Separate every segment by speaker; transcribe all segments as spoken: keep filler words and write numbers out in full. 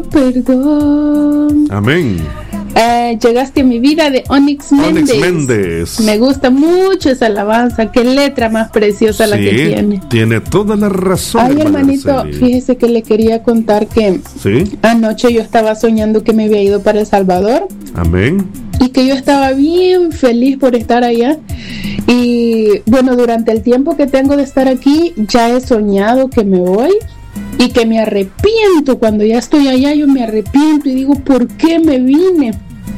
Speaker 1: perdón.
Speaker 2: Amén.
Speaker 1: Eh, llegaste a mi vida de Onyx Méndez.
Speaker 2: Onyx Méndez.
Speaker 1: Me gusta mucho esa alabanza. Qué letra más preciosa
Speaker 2: sí,
Speaker 1: la que tiene.
Speaker 2: Tiene toda la razón.
Speaker 1: Ay, hermanito,
Speaker 2: Araceli.
Speaker 1: fíjese que le quería contar que
Speaker 2: ¿Sí?
Speaker 1: anoche yo estaba soñando que me había ido para El Salvador.
Speaker 2: Amén.
Speaker 1: Y que yo estaba bien feliz por estar allá. Y bueno, durante el tiempo que tengo de estar aquí, ya he soñado que me voy. Y que me arrepiento, cuando ya estoy allá yo me arrepiento y digo, ¿por qué me vine?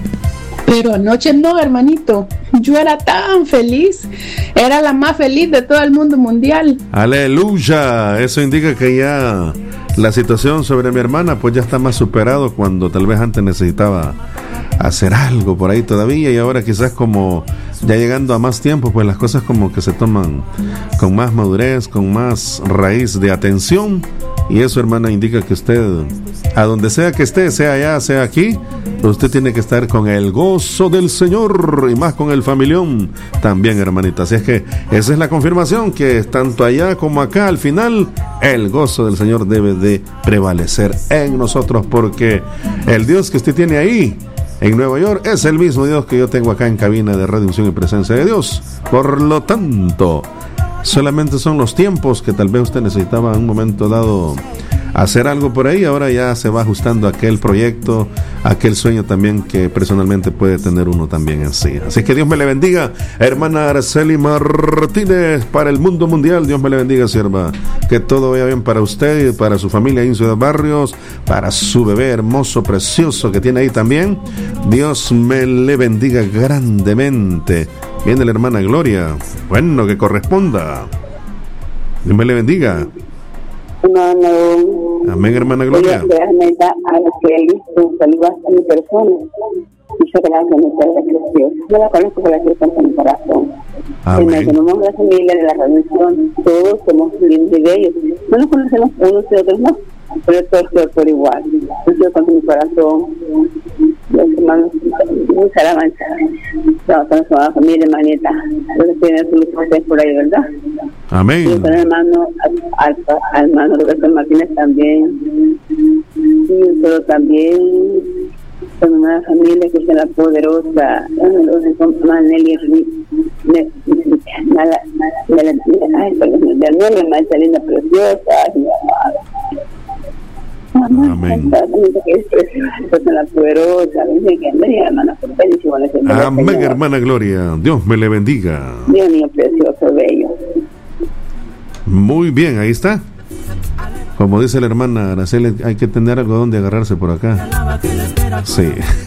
Speaker 1: Pero anoche no, hermanito, yo era tan feliz, era la más feliz de todo el mundo mundial.
Speaker 2: Aleluya, eso indica que ya la situación sobre mi hermana pues ya está más superado, cuando tal vez antes necesitaba hacer algo por ahí todavía, y ahora quizás como ya llegando a más tiempo, pues las cosas como que se toman con más madurez, con más raíz de atención. Y eso, hermana, indica que usted, a donde sea que esté, sea allá, sea aquí, usted tiene que estar con el gozo del Señor, y más con el familión también, hermanita. Así es que esa es la confirmación, que tanto allá como acá, al final, el gozo del Señor debe de prevalecer en nosotros, porque el Dios que usted tiene ahí en Nueva York es el mismo Dios que yo tengo acá en cabina de Radio Unción y Presencia de Dios. Por lo tanto, solamente son los tiempos que tal vez usted necesitaba en un momento dado hacer algo por ahí. Ahora ya se va ajustando a aquel proyecto, a aquel sueño también que personalmente puede tener uno también en sí. Así que Dios me le bendiga, hermana Araceli Martínez, para el mundo mundial. Dios me le bendiga, sierva. Que todo vaya bien para usted y para su familia en Ciudad Barrios, para su bebé hermoso, precioso que tiene ahí también. Dios me le bendiga grandemente. Viene la hermana Gloria. Bueno, que corresponda. Dios me le bendiga.
Speaker 3: Hermano,
Speaker 2: amén, hermana Gloria.
Speaker 3: Voy a dar a Araceli un saludo a mi persona. Muchas gracias, mi padre precioso. Yo la conozco por la que está en mi corazón.
Speaker 2: Amén.
Speaker 3: Tenemos la familia de la redención, todos somos bien de ellos. No nos conocemos unos y otros, no, pero todos por, por igual. Yo con mi corazón, los hermanos, mucha alabanza. No, somos una familia, hermanita. Entonces tienen sus por ahí, ¿verdad?
Speaker 2: Amén.
Speaker 3: Y con el hermano, al, al hermano Roberto Martínez también. Y pero también con una familia que es la poderosa, Maneli, de la maestra linda, preciosa.
Speaker 2: Amén. Amén, hermana Gloria. Dios me le bendiga.
Speaker 3: Dios mío, precioso, bello.
Speaker 2: Muy bien, ahí está. Como dice la hermana Araceli, hay que tener algo donde agarrarse por acá. Sí.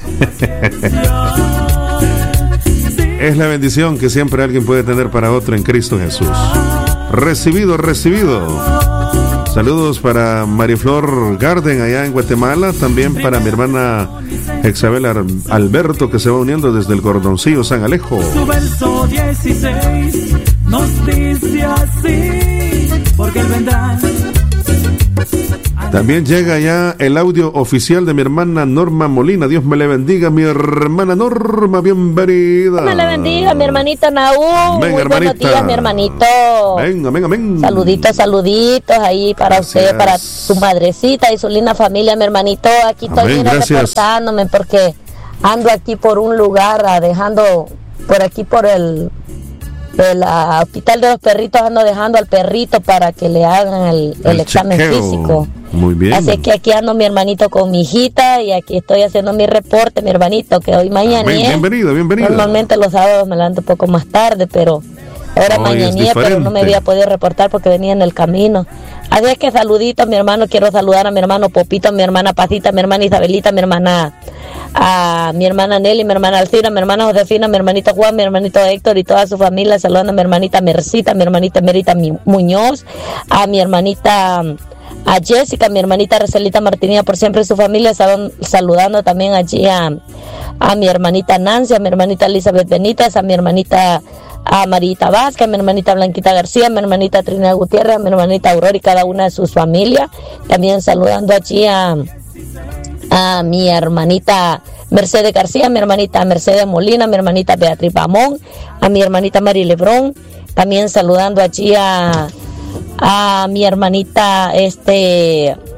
Speaker 2: Es la bendición que siempre alguien puede tener para otro en Cristo Jesús. Recibido, recibido. Saludos para Mariflor Garden allá en Guatemala, también para mi hermana Exabel Alberto, que se va uniendo desde el Cordoncillo San Alejo.
Speaker 4: Su verso dieciséis nos dice así, porque él vendrá.
Speaker 2: También llega ya el audio oficial de mi hermana Norma Molina. Dios me le bendiga, mi hermana Norma, bienvenida.
Speaker 5: Dios me le bendiga, mi hermanita Naúm.
Speaker 2: Venga,
Speaker 5: muy
Speaker 2: hermanita.
Speaker 5: Buenos días, mi hermanito.
Speaker 2: Venga, venga, venga.
Speaker 5: Saluditos, saluditos ahí para
Speaker 2: Gracias.
Speaker 5: usted, para su madrecita y su linda familia, mi hermanito. Aquí estoy
Speaker 2: Amén,
Speaker 5: mira,
Speaker 2: gracias.
Speaker 5: reportándome porque ando aquí por un lugar, ah, dejando por aquí por el... el uh, hospital de los perritos, ando dejando al perrito para que le hagan el, el,
Speaker 2: El
Speaker 5: examen
Speaker 2: chequeo.
Speaker 5: físico.
Speaker 2: Muy bien.
Speaker 5: Así que aquí ando mi hermanito con mi hijita y aquí estoy haciendo mi reporte, mi hermanito, que hoy mañana.
Speaker 2: Amén, bienvenido, bienvenido.
Speaker 5: Normalmente los sábados me levanto un poco más tarde, pero ahora
Speaker 2: Hoy
Speaker 5: mañané,
Speaker 2: es
Speaker 5: pero no me había podido reportar porque venía en el camino. Así es que saluditos, mi hermano, quiero saludar a mi hermano Popito, a mi hermana Pacita, a mi hermana Isabelita, a mi hermana a mi hermana Nelly, mi hermana Alcina, mi hermana Josefina, mi hermanito Juan, mi hermanito Héctor y toda su familia, saludando a mi hermanita Mercita, a mi hermanita Merita Muñoz, a mi hermanita a Jessica, a mi hermanita Recelita Martínez, por siempre su familia, sal- saludando también allí a, a mi hermanita Nancy, a mi hermanita Elizabeth Benítez, a mi hermanita a Marita Vázquez, a mi hermanita Blanquita García, a mi hermanita Trinidad Gutiérrez, a mi hermanita Aurora y cada una de sus familias, también saludando allí a a mi hermanita Mercedes García, a mi hermanita Mercedes Molina, a mi hermanita Beatriz Pamón, a mi hermanita Mari Lebrón, también saludando allí a, a mi hermanita este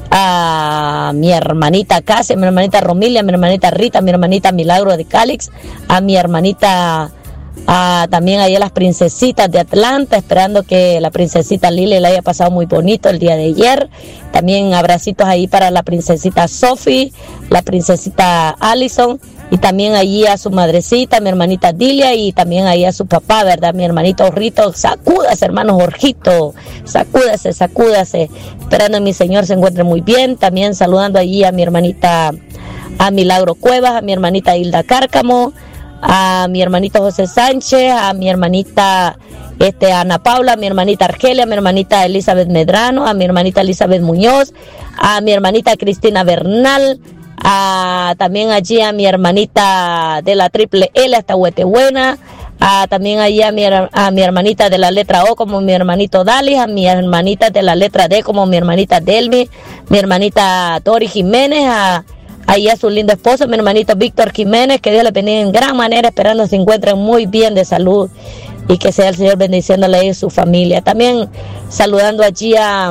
Speaker 5: a mi hermanita Casia, a mi hermanita Romilia, a mi hermanita Rita, a mi hermanita Milagro de Calix, a mi hermanita, a, también ahí a las princesitas de Atlanta, esperando que la princesita Lili la haya pasado muy bonito el día de ayer. También abracitos ahí para la princesita Sophie, la princesita Allison, y también allí a su madrecita, mi hermanita Dilia, y también ahí a su papá, ¿verdad? Mi hermanito Jorrito, sacúdase, hermano Jorgito, sacúdase, sacúdase, esperando que mi Señor se encuentre muy bien. También saludando allí a mi hermanita, a Milagro Cuevas, a mi hermanita Hilda Cárcamo, a mi hermanito José Sánchez, a mi hermanita este, Ana Paula, a mi hermanita Argelia, a mi hermanita Elizabeth Medrano, a mi hermanita Elizabeth Muñoz, a mi hermanita Cristina Bernal, a, también allí a mi hermanita de la triple L hasta Huetebuena, a, también allí a mi, a mi hermanita de la letra O como mi hermanito Dalis, a mi hermanita de la letra D como mi hermanita Delmi, mi hermanita Tori Jiménez, a, ahí a su lindo esposo, mi hermanito Víctor Jiménez, que Dios le bendiga en gran manera, esperando que se encuentren muy bien de salud y que sea el Señor bendiciéndole y su familia. También saludando allí a...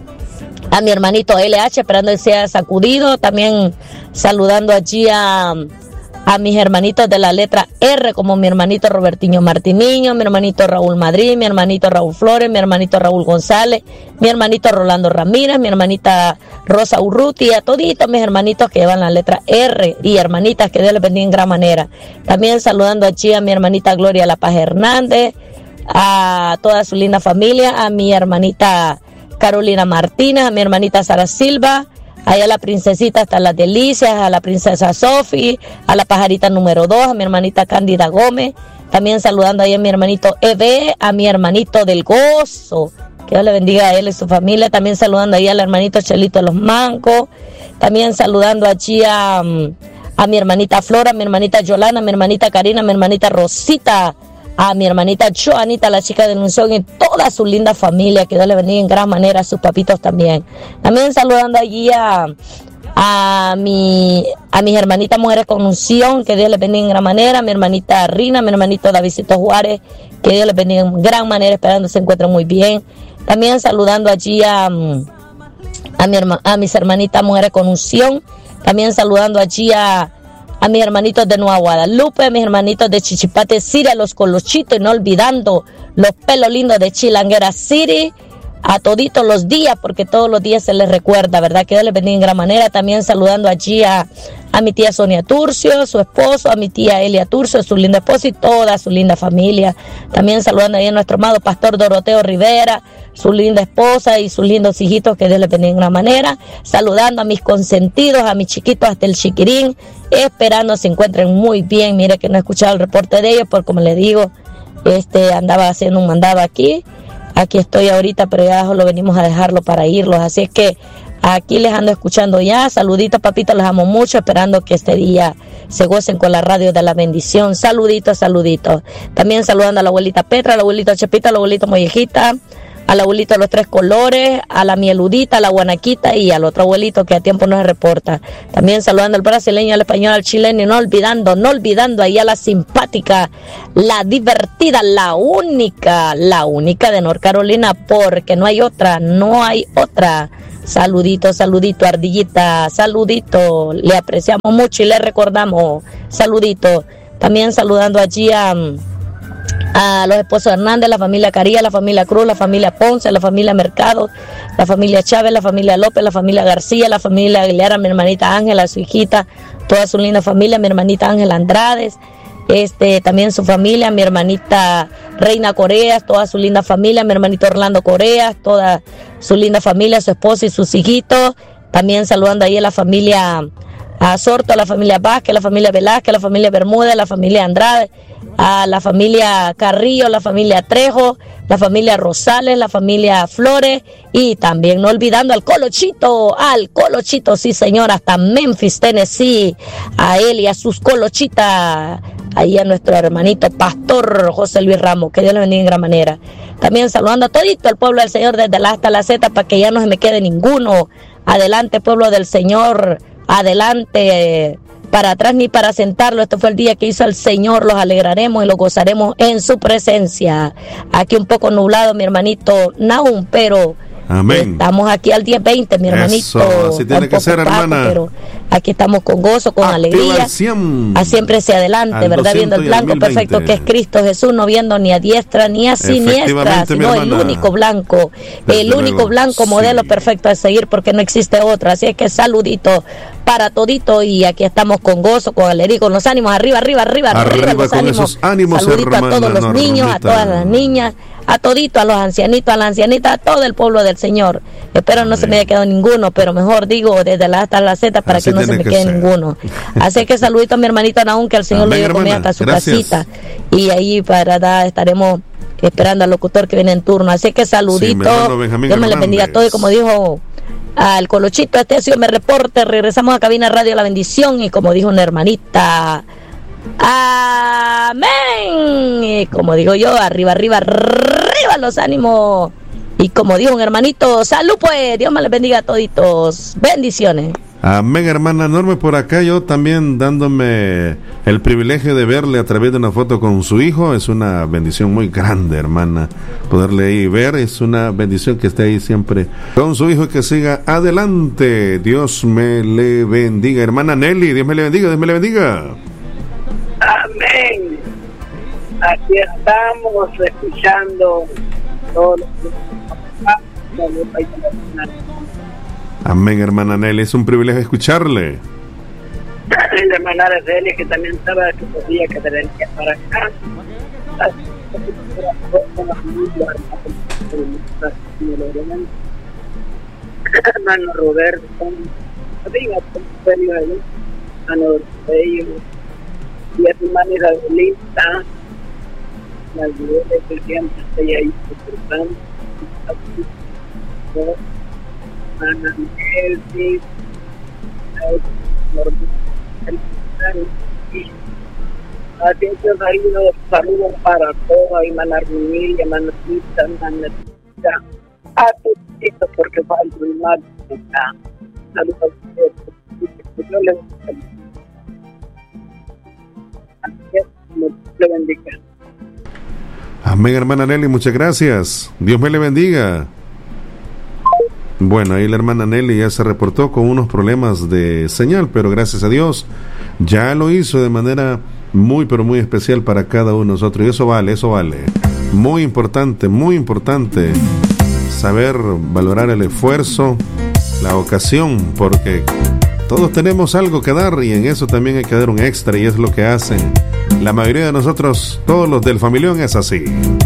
Speaker 5: a mi hermanito L H, esperando que sea sacudido. También saludando allí a, a mis hermanitos de la letra R, como mi hermanito Robertiño Martiniño, mi hermanito Raúl Madrid, mi hermanito Raúl Flores, mi hermanito Raúl González, mi hermanito Rolando Ramírez, mi hermanita Rosa Urruti, a toditos mis hermanitos que llevan la letra R y hermanitas, que Dios les bendiga en gran manera. También saludando allí a mi hermanita Gloria La Paz Hernández, a toda su linda familia, a mi hermanita Carolina Martínez, a mi hermanita Sara Silva, allá a la princesita hasta las delicias, a la princesa Sophie, a la pajarita número dos, a mi hermanita Cándida Gómez, también saludando ahí a mi hermanito Eve, a mi hermanito del Gozo, que Dios le bendiga a él y su familia, también saludando ahí al hermanito Chelito de los Mancos, también saludando allí a, a mi hermanita Flora, a mi hermanita Yolanda, a mi hermanita Karina, a mi hermanita Rosita, a mi hermanita Joanita, la chica de Unción, y toda su linda familia, que Dios le bendiga en gran manera, a sus papitos también. También saludando allí a, a, mi, a mis hermanitas mujeres con unción, que Dios les bendiga en gran manera, a mi hermanita Rina, a mi hermanito Davidito Juárez, que Dios les bendiga en gran manera, esperando se encuentren muy bien. También saludando allí a, a, mi, a mis hermanitas mujeres con unción, también saludando allí a a mis hermanitos de Nueva Guadalupe, a mis hermanitos de Chichipate City, a los Colochitos, y no olvidando los pelos lindos de Chilanguera City, a toditos los días, porque todos los días se les recuerda, ¿verdad? Que Dios les bendiga en gran manera. También saludando allí a, a mi tía Sonia Turcio, su esposo, a mi tía Elia Turcio, su linda esposa y toda su linda familia. También saludando ahí a nuestro amado pastor Doroteo Rivera, su linda esposa y sus lindos hijitos, que Dios les bendiga en gran manera. Saludando a mis consentidos, a mis chiquitos hasta el Chiquirín, esperando se encuentren muy bien. Mire que no he escuchado el reporte de ellos, porque como les digo, este andaba haciendo un mandado aquí. Aquí estoy ahorita, pero ya lo venimos a dejarlo para irlos. Así es que aquí les ando escuchando ya. Saluditos, papitos, los amo mucho, esperando que este día se gocen con la radio de la bendición. Saluditos, saluditos. También saludando a la abuelita Petra, al abuelito Chepita, al abuelito Mollejita, al abuelito de los tres colores, a la mieludita, a la guanaquita y al otro abuelito que a tiempo no se reporta. También saludando al brasileño, al español, al chileno, y no olvidando, no olvidando ahí a la simpática, la divertida, la única, la única de North Carolina, porque no hay otra, no hay otra. Saludito, saludito, ardillita, saludito, le apreciamos mucho y le recordamos, saludito. También saludando allí a... a los esposos Hernández, la familia Caría, la familia Cruz, la familia Ponce, la familia Mercado, la familia Chávez, la familia López, la familia García, la familia Aguilera, mi hermanita Ángela, su hijita, toda su linda familia, mi hermanita Ángela Andrades, este, también su familia, mi hermanita Reina Coreas, toda su linda familia, mi hermanito Orlando Coreas, toda su linda familia, su esposo y sus hijitos. También saludando ahí a la familia a Sorto, a la familia Vázquez, a la familia Velázquez, a la familia Bermúdez, a la familia Andrade, a la familia Carrillo, la familia Trejo, la familia Rosales, la familia Flores, y también no olvidando al Colochito, al Colochito, sí señor, hasta Memphis, Tennessee, a él y a sus Colochitas, ahí a nuestro hermanito Pastor José Luis Ramos, que Dios le bendiga en gran manera. También saludando a todito el pueblo del Señor desde la A hasta la Z, para que ya no se me quede ninguno. Adelante, pueblo del Señor, adelante, para atrás ni para sentarlo. Este fue el día que hizo el Señor, los alegraremos y los gozaremos en su presencia. Aquí un poco nublado, mi hermanito Nahum, pero
Speaker 2: Amén.
Speaker 5: Estamos aquí al diez veinte, mi hermanito.
Speaker 2: Eso, así tiene que ser,
Speaker 5: Paco,
Speaker 2: hermana.
Speaker 5: Pero aquí estamos con gozo, con
Speaker 2: Activa
Speaker 5: alegría.
Speaker 2: al cien.
Speaker 5: A siempre hacia adelante,
Speaker 2: Al
Speaker 5: ¿verdad? Viendo el
Speaker 2: doscientos y al
Speaker 5: blanco
Speaker 2: mil veinte.
Speaker 5: perfecto que es Cristo Jesús, no viendo ni a diestra ni a siniestra,
Speaker 2: Efectivamente, mi
Speaker 5: sino el
Speaker 2: hermana.
Speaker 5: único blanco,
Speaker 2: Desde
Speaker 5: el único
Speaker 2: luego,
Speaker 5: blanco
Speaker 2: sí.
Speaker 5: modelo perfecto a seguir, porque no existe otro. Así es que saludito para todito, y aquí estamos con gozo, con alegría, con los ánimos arriba, arriba, arriba, arriba,
Speaker 2: Arriba
Speaker 5: los
Speaker 2: con
Speaker 5: ánimos.
Speaker 2: esos ánimos,
Speaker 5: Saludito
Speaker 2: hermana
Speaker 5: a todos los niños, a
Speaker 2: Normita.
Speaker 5: todas las niñas, a todito, a los ancianitos, a la ancianita, a todo el pueblo del Señor. Espero no se me haya quedado ninguno, pero mejor digo desde la A hasta la Z para
Speaker 2: Así
Speaker 5: que no se
Speaker 2: tiene
Speaker 5: me
Speaker 2: que
Speaker 5: quede
Speaker 2: ser.
Speaker 5: ninguno. Así que saludito a mi hermanito Naún, que el Señor
Speaker 2: Amén,
Speaker 5: le dio comida
Speaker 2: hermana.
Speaker 5: hasta su
Speaker 2: Gracias.
Speaker 5: casita. Y ahí para dar, estaremos esperando al locutor que viene en turno. Así que
Speaker 2: Sí, mi
Speaker 5: saludito.
Speaker 2: hermano Benjamín
Speaker 5: Dios me les
Speaker 2: Hernández.
Speaker 5: bendiga a todos. Y como dijo al Colochito, este ha sido mi reporte. Regresamos a Cabina Radio La Bendición. Y como dijo una hermanita, amén. Y como digo yo, arriba, arriba, arriba los ánimos. Y como dijo un hermanito, salud pues. Dios me les bendiga a toditos. Bendiciones.
Speaker 2: Amén, hermana Norma, por acá yo también dándome el privilegio de verle a través de una foto con su hijo. Es una bendición muy grande, hermana, poderle ahí ver. Es una bendición que esté ahí siempre con su hijo y que siga adelante. Dios me le bendiga, hermana Nelly. Dios me le bendiga, Dios me le bendiga.
Speaker 6: Amén. Aquí estamos escuchando todos los
Speaker 2: Amén, hermana Nelly, es un privilegio escucharle.
Speaker 6: la hermana Araceli, que también estaba que podía que venía para acá. Hermano Roberto, diga, hermano Bello, y a tu hermana Isabelita, la ayuda que siempre está ahí soportando. Hermana Nelly, atención, saludos, saludos para todos, hermana Rumil, hermana Tita, hermana Tita, a todos, porque va a más acá. Saludos a ustedes, yo les le bendiga.
Speaker 2: Amén, hermana Nelly, muchas gracias. Dios me le bendiga. Bueno, ahí la hermana Nelly ya se reportó con unos problemas de señal, pero gracias a Dios ya lo hizo de manera muy, pero muy especial para cada uno de nosotros. Y eso vale, eso vale. Muy importante, muy importante saber valorar el esfuerzo, la ocasión, porque todos tenemos algo que dar y en eso también hay que dar un extra, y es lo que hacen la mayoría de nosotros, todos los del familión, es así.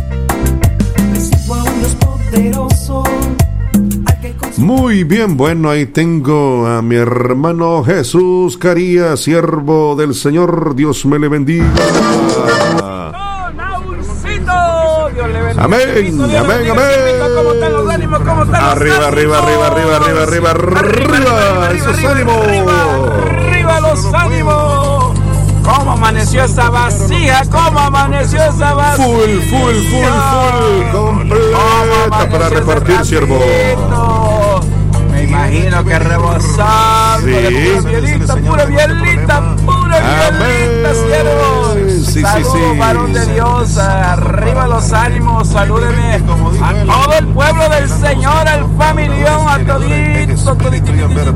Speaker 2: Muy bien, bueno, ahí tengo a mi hermano Jesús Carías, siervo del Señor. Dios me le bendiga. Amén, amén, amén. Arriba, arriba, arriba, arriba, arriba, arriba, arriba, esos ánimos.
Speaker 7: Arriba los ánimos. ¿Cómo amaneció esa vasija? ¿Cómo amaneció esa vasija?
Speaker 2: Full, full, full, full, completa para repartir, siervo.
Speaker 7: Me imagino que rebosando de pura bielita, pura bielita, pura bielita, siervo.
Speaker 2: Sí, sí,
Speaker 7: Saludos,
Speaker 2: sí.
Speaker 7: varón de Dios, arriba los ánimos, salúdeme a todo el pueblo del Señor, al familión, a todito, todito,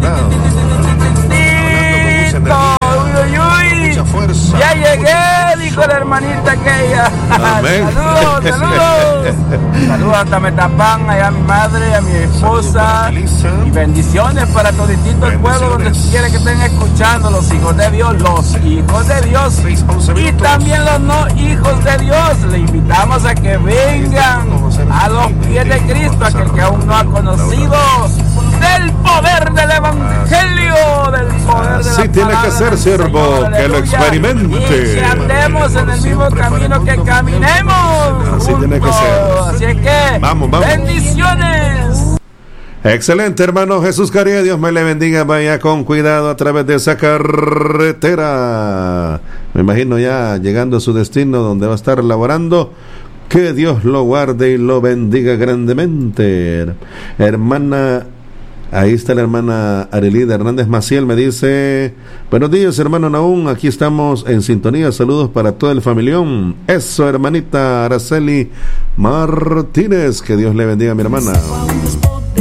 Speaker 7: uy, uy, uy. Ya llegué, dijo la hermanita aquella.
Speaker 2: Amén.
Speaker 7: Saludos, saludos. Saludos hasta Metapán, allá a mi madre, a mi esposa. Y bendiciones para toditito el pueblo donde quiere que estén escuchando, los hijos de Dios, los hijos de Dios. Y también los no hijos de Dios. Le invitamos a que vengan a los pies de Cristo, aquel que aún no ha conocido del poder del evangelio, del poder de la
Speaker 2: Así tiene que ser, siervo, que lo experimente.
Speaker 7: Y que andemos en el mismo camino que caminemos.
Speaker 2: Así tiene que ser.
Speaker 7: Así es que,
Speaker 2: vamos, vamos.
Speaker 7: Bendiciones.
Speaker 2: Excelente, hermano Jesús Carías, Dios me le bendiga. Vaya con cuidado a través de esa carretera. Me imagino ya llegando a su destino donde va a estar laborando. Que Dios lo guarde y lo bendiga grandemente. Hermana, ahí está la hermana Arelida Hernández Maciel, me dice: buenos días, hermano Naún, aquí estamos en sintonía, saludos para todo el familión. Eso, hermanita Araceli Martínez, que Dios le bendiga, mi hermana.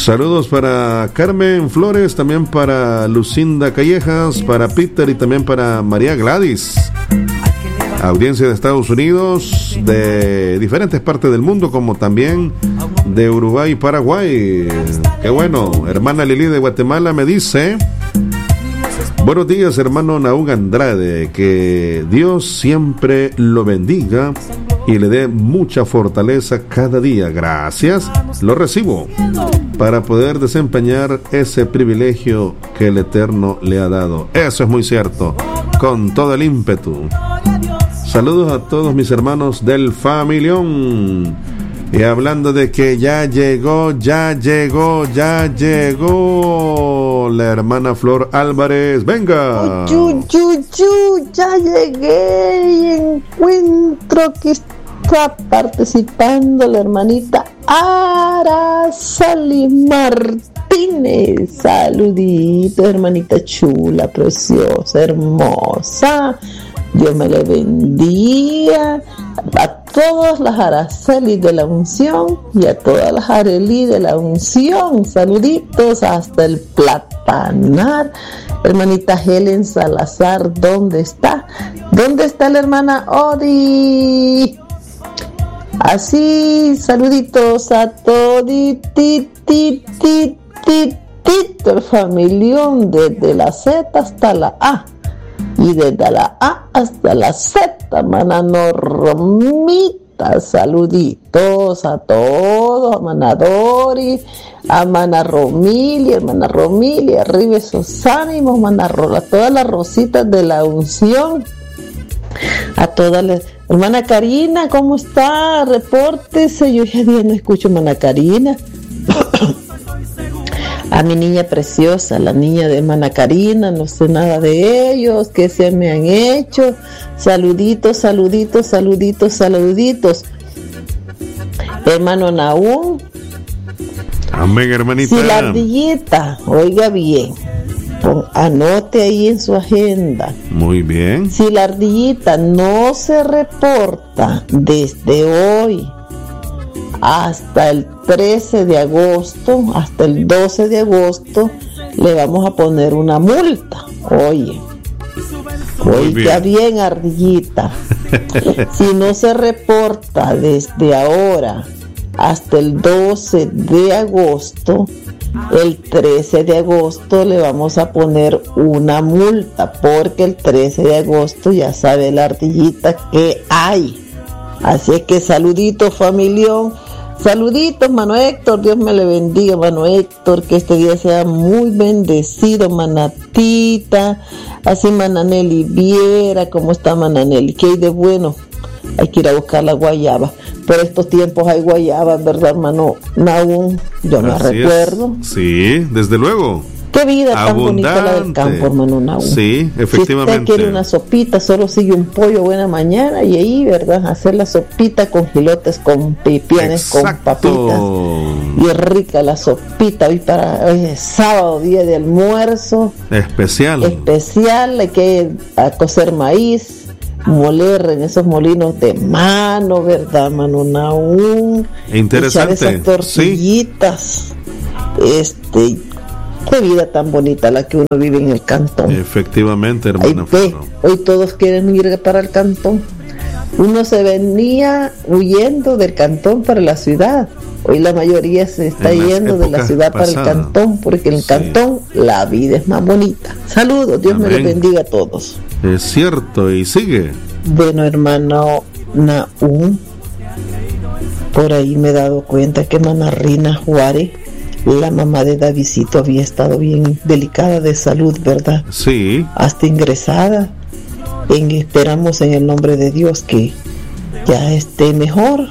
Speaker 2: Saludos para Carmen Flores, también para Lucinda Callejas, para Peter y también para María Gladys. Audiencia de Estados Unidos, de diferentes partes del mundo, como también de Uruguay y Paraguay. Qué bueno. Hermana Lili de Guatemala me dice: buenos días, hermano Naúm Andrade, que Dios siempre lo bendiga y le dé mucha fortaleza cada día. Gracias, lo recibo para poder desempeñar ese privilegio que el Eterno le ha dado. Eso es muy cierto, con todo el ímpetu. Saludos a todos mis hermanos del familión. Y hablando de que ya llegó, ya llegó, ya llegó la hermana Flor Álvarez. Venga.
Speaker 8: Uy, uy, uy, ya llegué y encuentro que está participando la hermanita Araceli Martínez. Saludito, hermanita chula, preciosa, hermosa. Dios me le bendiga a todas las Araceli de la unción y a todas las Areli de la unción. Saluditos hasta el Platanar. Hermanita Helen Salazar, ¿dónde está? ¿Dónde está la hermana Odi? Así, saluditos a todititititito el familión desde la Z hasta la A. Y desde la A hasta la Z, mana Normita, saluditos a todos, a mana Dori, a mana Romilia, hermana Romilia, arriba esos ánimos, mana Rola, a todas las rositas de la unción, a todas las, hermana Karina, ¿cómo está? Repórtese, yo ya día no escucho hermana Karina. A mi niña preciosa, la niña de hermana Karina, no sé nada de ellos, que se me han hecho. Saluditos, saluditos, saluditos, saluditos. Hermano Naúm.
Speaker 2: Amén, hermanita.
Speaker 8: Si la ardillita, oiga bien, pon, anote ahí en su agenda.
Speaker 2: Muy bien.
Speaker 8: Si la ardillita no se reporta desde hoy hasta el trece de agosto, hasta el doce de agosto, le vamos a poner una multa. Oye, oiga bien. bien, ardillita. Si no se reporta desde ahora hasta el doce de agosto, el trece de agosto le vamos a poner una multa, porque el trece de agosto ya sabe la ardillita que hay. Así es que saluditos, familión. Saluditos, mano Héctor, Dios me le bendiga, mano Héctor, que este día sea muy bendecido, manatita, así Mananeli viera cómo está Mananeli, que hay de bueno, hay que ir a buscar la guayaba, por estos tiempos hay guayabas, ¿verdad, hermano Naúm? Yo me recuerdo.
Speaker 2: Es. Sí, desde luego.
Speaker 8: Qué vida tan abundante. Bonita la del campo, hermano Naúm.
Speaker 2: Sí, efectivamente.
Speaker 8: Si usted quiere una sopita, solo sigue un pollo buena mañana y ahí, ¿verdad? Hacer la sopita con gilotes, con pipianes, con papitas. Y es rica la sopita. Hoy para hoy es sábado, día de almuerzo.
Speaker 2: Especial.
Speaker 8: Especial, hay que a cocer maíz, moler en esos molinos de mano, ¿verdad, mano Naúm?
Speaker 2: Interesante.
Speaker 8: Echar esas tortillitas. Sí. Este... Qué vida tan bonita la que uno vive en el cantón.
Speaker 2: Efectivamente, hermana.
Speaker 8: Ay, hoy todos quieren ir para el cantón. Uno se venía huyendo del cantón para la ciudad. Hoy la mayoría se está yendo de la ciudad pasadas. Para el cantón, porque en el sí. cantón la vida es más bonita. Saludos, Dios Amén. Me los bendiga a todos.
Speaker 2: Es cierto, y sigue.
Speaker 8: Bueno, hermano Naúm, por ahí me he dado cuenta que Mana Rina Juárez, la mamá de Davidcito, había estado bien delicada de salud, ¿verdad?
Speaker 2: Sí.
Speaker 8: Hasta ingresada. En, esperamos en el nombre de Dios que ya esté mejor.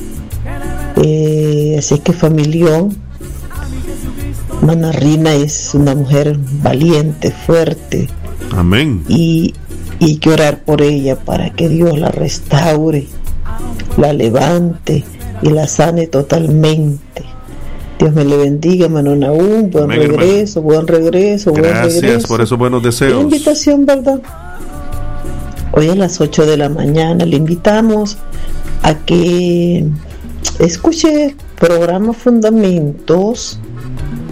Speaker 8: Eh, así que familión, Mana Rina es una mujer valiente, fuerte.
Speaker 2: Amén.
Speaker 8: Y, y hay que orar por ella para que Dios la restaure, la levante y la sane totalmente. Dios me le bendiga, hermano Naúm, buen Amén, regreso, hermano. buen regreso,
Speaker 2: Gracias
Speaker 8: buen regreso.
Speaker 2: Gracias por esos buenos deseos.
Speaker 8: La invitación, ¿verdad? Hoy a las ocho de la mañana le invitamos a que escuche el programa Fundamentos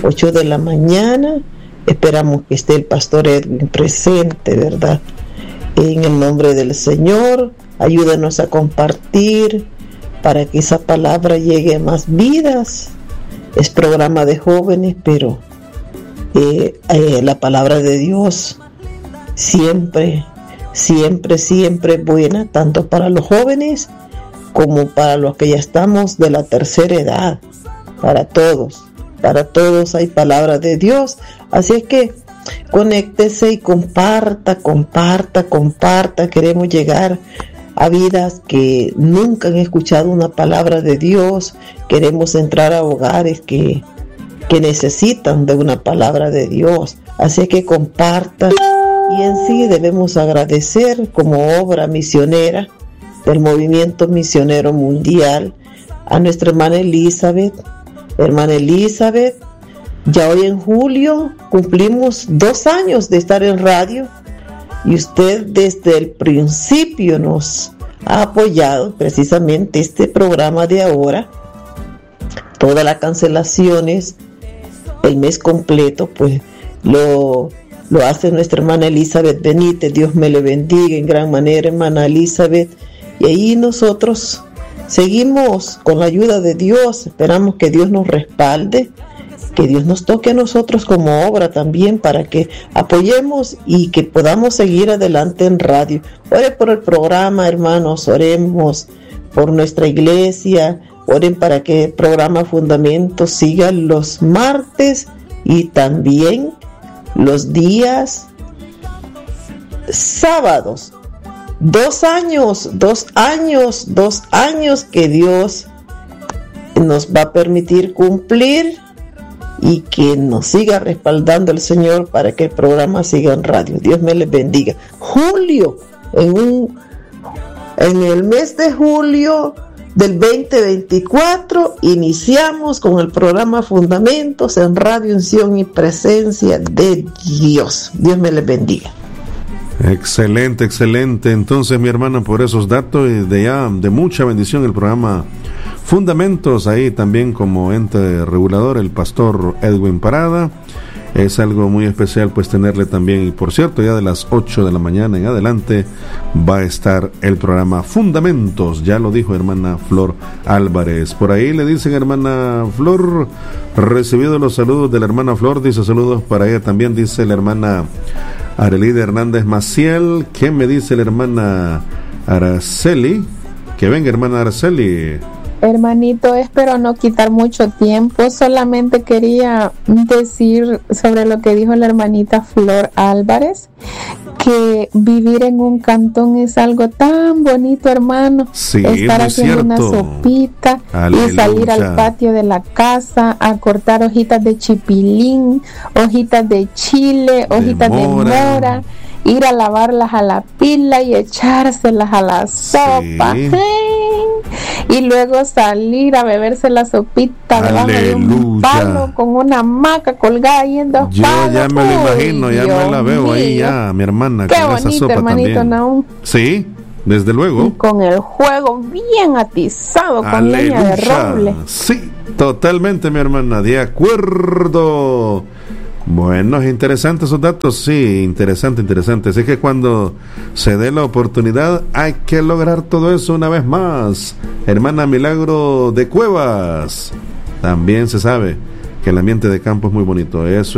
Speaker 8: ocho de la mañana. Esperamos que esté el pastor Edwin presente, ¿verdad? En el nombre del Señor, ayúdanos a compartir para que esa palabra llegue a más vidas. Es programa de jóvenes, pero eh, eh, la palabra de Dios siempre, siempre, siempre es buena, tanto para los jóvenes como para los que ya estamos de la tercera edad. Para todos, para todos hay palabra de Dios. Así es que conéctese y comparta, comparta, comparta. Queremos llegar a vidas que nunca han escuchado una palabra de Dios. Queremos entrar a hogares que, que necesitan de una palabra de Dios. Así que comparta. Y en sí debemos agradecer como obra misionera del Movimiento Misionero Mundial a nuestra hermana Elizabeth. Hermana Elizabeth, ya hoy en julio cumplimos dos años de estar en radio y usted desde el principio nos ha apoyado precisamente este programa de ahora. Todas las cancelaciones, el mes completo, pues lo, lo hace nuestra hermana Elizabeth Benítez. Dios me le bendiga en gran manera, hermana Elizabeth. Y ahí nosotros seguimos con la ayuda de Dios. Esperamos que Dios nos respalde, que Dios nos toque a nosotros como obra también para que apoyemos y que podamos seguir adelante en radio. Ore por el programa, hermanos, oremos por nuestra iglesia, oren para que el programa Fundamentos siga los martes y también los días sábados. Dos años, dos años, dos años que Dios nos va a permitir cumplir y que nos siga respaldando el Señor para que el programa siga en radio. Dios me les bendiga. Julio, en, un, en el mes de julio del veinte veinticuatro, iniciamos con el programa Fundamentos en Radio Unción y Presencia de Dios. Dios me les bendiga.
Speaker 2: Excelente, excelente. Entonces, mi hermana, por esos datos y de ya de mucha bendición el programa Fundamentos, ahí también como ente regulador el pastor Edwin Parada. Es algo muy especial pues tenerle también, y por cierto, ya de las ocho de la mañana en adelante va a estar el programa Fundamentos, ya lo dijo hermana Flor Álvarez. Por ahí le dicen hermana Flor, recibido los saludos de la hermana Flor, dice saludos para ella también, dice la hermana Arelida Hernández Maciel. ¿Qué me dice la hermana Araceli? Que venga hermana Araceli.
Speaker 1: Hermanito, espero no quitar mucho tiempo, solamente quería decir sobre lo que dijo la hermanita Flor Álvarez, que vivir en un cantón es algo tan bonito, hermano.
Speaker 2: Sí,
Speaker 1: estar haciendo una sopita. Aleluya. Y salir al patio de la casa a cortar hojitas de chipilín, hojitas de chile, de hojitas mora. de mora, ir a lavarlas a la pila y echárselas a la sopa. Sí. Y luego salir a beberse la sopita debajo de un palo con una hamaca colgada ahí en dos
Speaker 2: Yo
Speaker 1: palos.
Speaker 2: ya me lo imagino, ya Dios me la veo mío. Ahí ya, mi hermana.
Speaker 1: Qué
Speaker 2: con
Speaker 1: bonito,
Speaker 2: esa sopa
Speaker 1: hermanito
Speaker 2: también.
Speaker 1: Naum.
Speaker 2: Sí, desde luego.
Speaker 1: Y con el juego bien atizado con
Speaker 2: Aleluya.
Speaker 1: leña de roble.
Speaker 2: Sí, totalmente, mi hermana, de acuerdo. Bueno, es interesante esos datos, sí, interesante, interesante. Así que cuando se dé la oportunidad hay que lograr todo eso una vez más. Hermana Milagro de Cuevas, también se sabe que el ambiente de campo es muy bonito. Eso